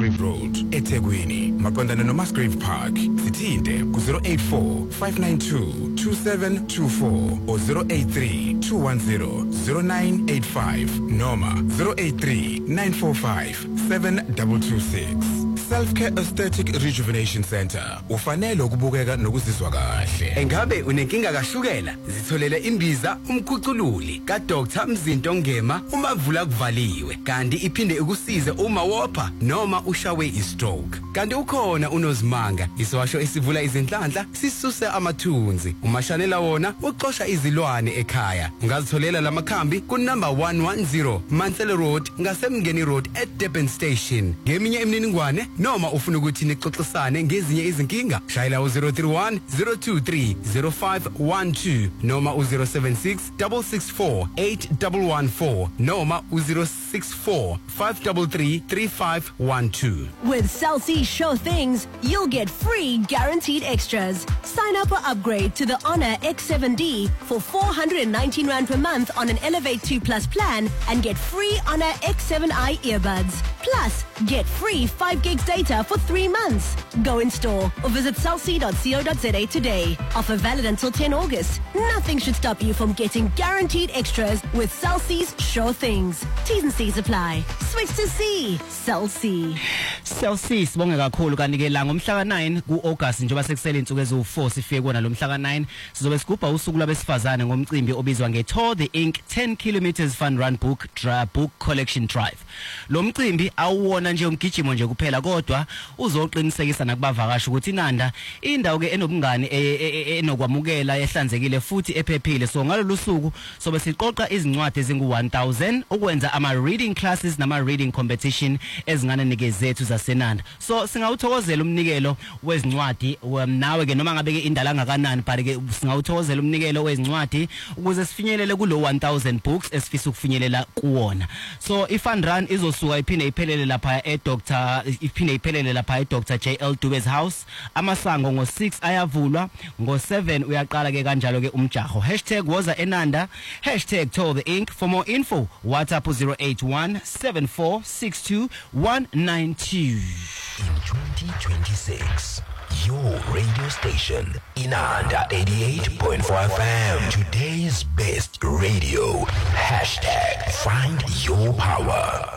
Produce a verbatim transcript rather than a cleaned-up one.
Musgrave Road, eThekwini, maqondana no Musgrave Park. Sithinte ku zero eight four, five nine two, two seven two four or zero eight three, two one zero, zero nine eight five noma zero eight three, nine four five, seven two two six. Self-Care Aesthetic Rejuvenation Center. Ufanele ukubukeka nokuzizwa kahle. Engabe unenkinga kashukela? Zitholele imbiza umkhucululi ka Doctor Mzinto Ngema umavula kuvaliwe. Kanti iphinde ukusize uma wopha noma ushawe i-stroke. Kanti ukhona unozimanga, iswasho esivula izinhlanhla sisuse amathunzi. Umashanela wona uxosha izilwane ekhaya. Ungazitholela lamakhambi ku number one one zero Mansell Road ngasemngeni Road at Durban Station. Ngeminye imininingwane noma ufuna ukuthi nixoxisane ngezinye izinkinga, shayela u zero three one, zero two three, zero five one two noma u zero seven six, six six four, eight one one four noma u zero six four, five three three, three five one two. With Cell C Show Things, you'll get free guaranteed extras. Sign up or upgrade to the Honor X seven D for four hundred nineteen rand per month on an Elevate two Plus plan and get free Honor X seven i earbuds. Plus, get free five gigs data for three months. Go in store or visit cell c dot co dot za today. Offer valid until ten August. Nothing should stop you from getting guaranteed extras with Cell C's Sure Things. T's and C's apply. Switch to C. Cell C. Cell C sibonge kakhulu kanike la ngomhla ka nine ku August njengoba sekusele insuku ezu four sifike kona lo mhla ka nine sizobe sigubha usuku lwabesifazane ngomcimbi obizwa nge Tour the Ink ten kilometers fun run book dra book collection drive. Lo mcimbi awuwona nje umgijimo nje kuphela kodwa uzoqinisekisa nakubavakashi ukuthi inanda indawo ke enobungane enokwamukela ehlanzekile futhi ephephile. So ngalolu suku sobe siqoqa izincwadi ezingu one thousand ukwenza ama reading classes nama reading competition ezingane nike zethu zasenanda. So singawuthokozela umnikelo wezincwadi nawe ke noma ngabe ke indala ngakanani but ke singawuthokozela umnikelo wezincwadi ukuze sifinyelele kulo one thousand books esifisa ukufinyelela kuwona. So ifund run izosuka iphinde iphelele lapha e Doctor iphinde iphelele lapha e Doctor J L Dube's house. Amasango ngo six ayavulwa, ngo seven uyaqala ke kanjalo ke umjaho. Hashtag woza enanda, hashtag Tour the Ink. For more info WhatsApp zero eight one, seven four six two, one nine two. In twenty twenty-six, your radio station Inanda eighty-eight point four F M, today's best radio. Hashtag find your power.